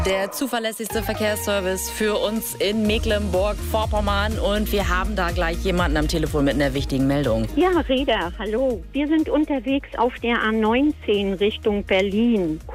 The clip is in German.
Der zuverlässigste Verkehrsservice für uns in Mecklenburg-Vorpommern. Und wir haben da gleich jemanden am Telefon mit einer wichtigen Meldung. Ja, Reda, hallo. Wir sind unterwegs auf der A19 Richtung Berlin.